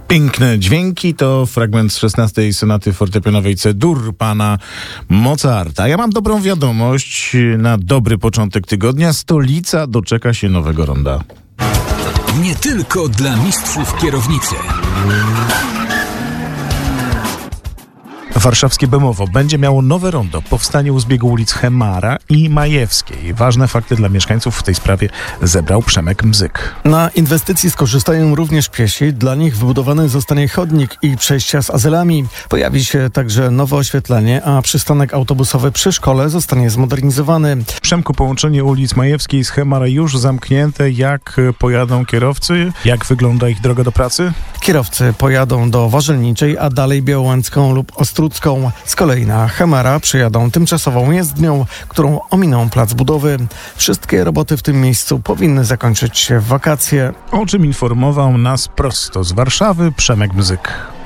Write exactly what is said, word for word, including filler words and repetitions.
Piękne dźwięki to fragment z szesnastej sonaty fortepianowej C-dur pana Mozarta. Ja mam dobrą wiadomość. Na dobry początek tygodnia stolica doczeka się nowego ronda. Nie tylko dla mistrzów kierownicy. Warszawskie Bemowo będzie miało nowe rondo. Powstanie u zbiegu ulic Chemara i Majewskiej. Ważne fakty dla mieszkańców w tej sprawie zebrał Przemek Mzyk. Na inwestycji skorzystają również piesi. Dla nich wybudowany zostanie chodnik i przejścia z azylami. Pojawi się także nowe oświetlenie, a przystanek autobusowy przy szkole zostanie zmodernizowany. Przemku, połączenie ulic Majewskiej z Chemara już zamknięte. Jak pojadą kierowcy? Jak wygląda ich droga do pracy? Kierowcy pojadą do Warzelniczej, a dalej Białołęcką lub Ostrucką. Z kolei na Chemara przyjadą tymczasową jezdnią, którą ominą plac budowy. Wszystkie roboty w tym miejscu powinny zakończyć się w wakacje. O czym informował nas prosto z Warszawy Przemek Mzyk.